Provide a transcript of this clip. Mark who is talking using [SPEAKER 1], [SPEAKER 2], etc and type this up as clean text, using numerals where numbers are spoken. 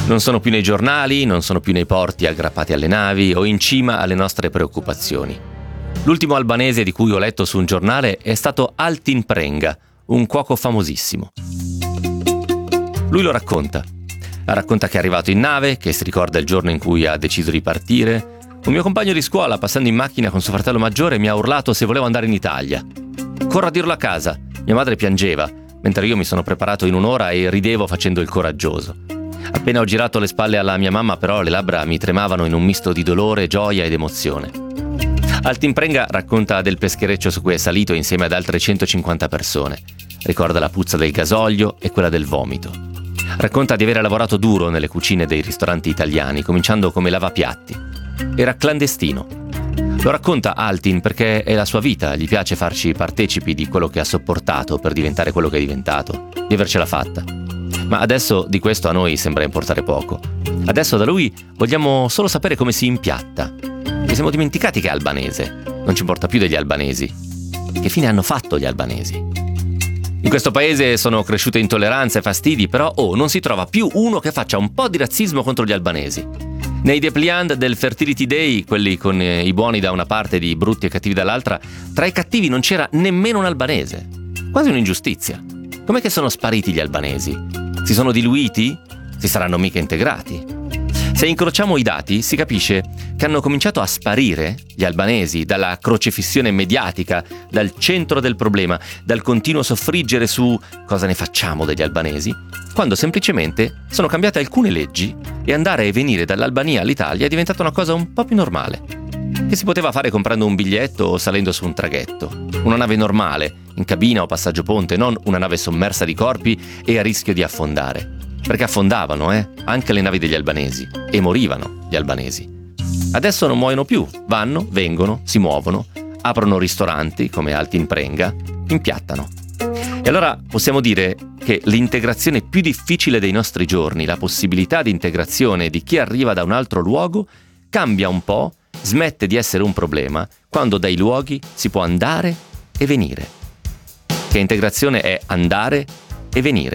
[SPEAKER 1] Non sono più nei giornali, non sono più nei porti aggrappati alle navi o in cima alle nostre preoccupazioni. L'ultimo albanese di cui ho letto su un giornale è stato Altin Prenga, un cuoco famosissimo. Lui lo racconta. Racconta che è arrivato in nave, che si ricorda il giorno in cui ha deciso di partire. Un mio compagno di scuola, passando in macchina con suo fratello maggiore, mi ha urlato se volevo andare in Italia. Corro a dirlo a casa. Mia madre piangeva, mentre io mi sono preparato in un'ora e ridevo facendo il coraggioso. Appena ho girato le spalle alla mia mamma, però, le labbra mi tremavano in un misto di dolore, gioia ed emozione. Altin Prenga racconta del peschereccio su cui è salito insieme ad altre 150 persone. Ricorda la puzza del gasolio e quella del vomito. Racconta di aver lavorato duro nelle cucine dei ristoranti italiani, cominciando come lavapiatti. Era clandestino. Lo racconta Altin perché è la sua vita, gli piace farci partecipi di quello che ha sopportato per diventare quello che è diventato, di avercela fatta. Ma adesso di questo a noi sembra importare poco. Adesso da lui vogliamo solo sapere come si impiatta. Ci siamo dimenticati che è albanese. Non ci importa più degli albanesi. Che fine hanno fatto gli albanesi? In questo paese sono cresciute intolleranze e fastidi, però non si trova più uno che faccia un po' di razzismo contro gli albanesi. Nei dépliant del Fertility Day, quelli con i buoni da una parte e i brutti e cattivi dall'altra, tra i cattivi non c'era nemmeno un albanese. Quasi un'ingiustizia. Com'è che sono spariti gli albanesi? Si sono diluiti? Si saranno mica integrati? Se incrociamo i dati si capisce che hanno cominciato a sparire gli albanesi dalla crocefissione mediatica, dal centro del problema, dal continuo soffriggere su cosa ne facciamo degli albanesi, quando semplicemente sono cambiate alcune leggi e andare e venire dall'Albania all'Italia è diventata una cosa un po' più normale, che si poteva fare comprando un biglietto o salendo su un traghetto, una nave normale, in cabina o passaggio ponte, non una nave sommersa di corpi e a rischio di affondare. Perché affondavano, anche le navi degli albanesi, e morivano gli albanesi. Adesso non muoiono più, vanno, vengono, si muovono, aprono ristoranti come Altin Prenga, impiattano. E allora possiamo dire che l'integrazione più difficile dei nostri giorni, la possibilità di integrazione di chi arriva da un altro luogo, cambia un po', smette di essere un problema, quando dai luoghi si può andare e venire. Che integrazione è andare e venire.